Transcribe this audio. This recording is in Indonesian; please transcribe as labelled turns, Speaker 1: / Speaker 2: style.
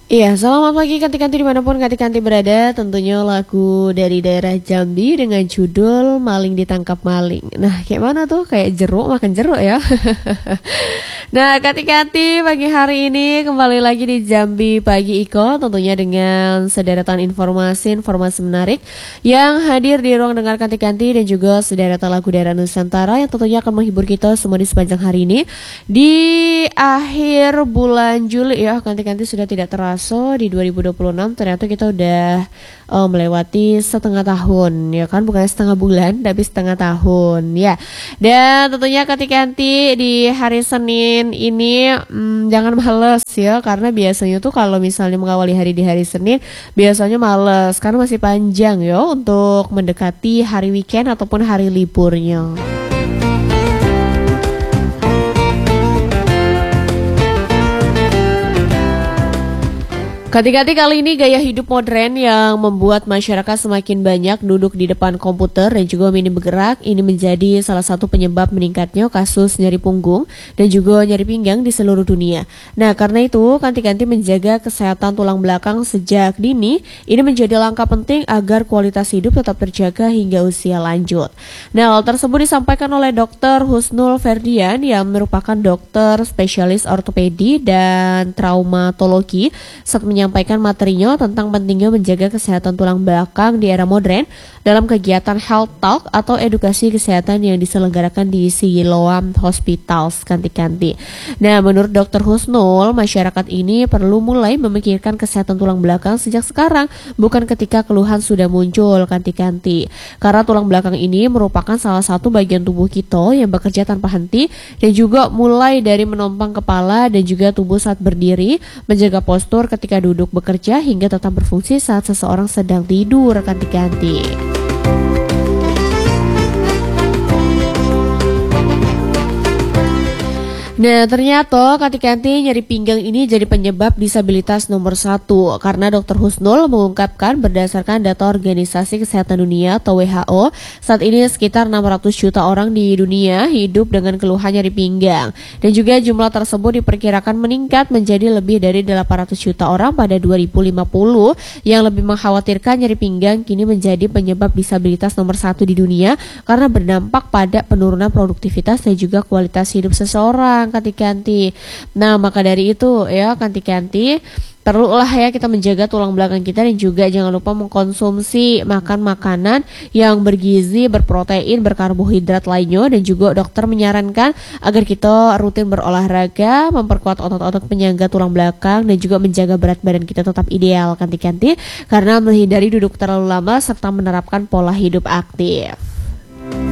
Speaker 1: Iya, selamat pagi Kanti-Kanti dimanapun Kanti-Kanti berada. Tentunya lagu dari daerah Jambi dengan judul Maling Ditangkap Maling. Nah, kayak mana tuh? Kayak jeruk, makan jeruk ya. Nah, Kanti-Kanti pagi hari ini kembali lagi di Jambi Pagi Iko. Tentunya dengan sederetan informasi menarik yang hadir di ruang dengar Kanti-Kanti dan juga sederetan lagu daerah Nusantara yang tentunya akan menghibur kita semua di sepanjang hari ini. Di akhir bulan Juli ya, Kanti-Kanti sudah tidak terasa di 2026 ternyata kita udah melewati setengah tahun ya kan, bukan setengah bulan tapi setengah tahun ya. Dan tentunya Kanti-Kanti di hari Senin ini jangan males ya, karena biasanya tuh kalau misalnya mengawali hari di hari Senin biasanya males karena masih panjang ya untuk mendekati hari weekend ataupun hari liburnya. Kanti-Kanti kali ini gaya hidup modern yang membuat masyarakat semakin banyak duduk di depan komputer dan juga minim bergerak. Ini menjadi salah satu penyebab meningkatnya kasus nyeri punggung dan juga nyeri pinggang di seluruh dunia. Nah, karena itu Kanti-Kanti menjaga kesehatan tulang belakang sejak dini. Ini menjadi langkah penting agar kualitas hidup tetap terjaga hingga usia lanjut. Nah, hal tersebut disampaikan oleh Dr. Husnul Ferdian yang merupakan dokter spesialis ortopedi dan traumatologi saat menyampaikan materinya tentang pentingnya menjaga kesehatan tulang belakang di era modern dalam kegiatan Health Talk atau edukasi kesehatan yang diselenggarakan di Siloam Hospitals Kanti-Kanti. Nah, menurut Dr. Husnul, masyarakat ini perlu mulai memikirkan kesehatan tulang belakang sejak sekarang, bukan ketika keluhan sudah muncul Kanti-Kanti. Karena tulang belakang ini merupakan salah satu bagian tubuh kita yang bekerja tanpa henti dan juga mulai dari menompang kepala dan juga tubuh saat berdiri, menjaga postur ketika duduk bekerja hingga tetap berfungsi saat seseorang sedang tidur Kanti-Kanti. Nah, ternyata Kanti-Kanti nyeri pinggang ini jadi penyebab disabilitas nomor 1 karena Dr. Husnul mengungkapkan berdasarkan data Organisasi Kesehatan Dunia atau WHO, saat ini sekitar 600 juta orang di dunia hidup dengan keluhan nyeri pinggang dan juga jumlah tersebut diperkirakan meningkat menjadi lebih dari 800 juta orang pada 2050. Yang lebih mengkhawatirkan, nyeri pinggang kini menjadi penyebab disabilitas nomor 1 di dunia karena berdampak pada penurunan produktivitas dan juga kualitas hidup seseorang Kanti-Kanti. Nah, maka dari itu ya Kanti-Kanti, perlulah ya kita menjaga tulang belakang kita dan juga jangan lupa mengkonsumsi makan makanan yang bergizi, berprotein, berkarbohidrat lainnya, dan juga dokter menyarankan agar kita rutin berolahraga, memperkuat otot-otot penyangga tulang belakang dan juga menjaga berat badan kita tetap ideal Kanti-Kanti karena menghindari duduk terlalu lama serta menerapkan pola hidup aktif.